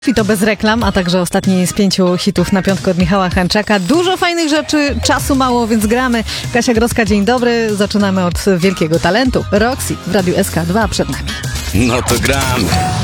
I to bez reklam, a także ostatni z 5 hitów na piątkę od Michała Hanczaka. Dużo fajnych rzeczy, czasu mało, więc gramy. Kasia Groska, dzień dobry. Zaczynamy od wielkiego talentu. Roxy w Radiu SK2 przed nami. No to gramy.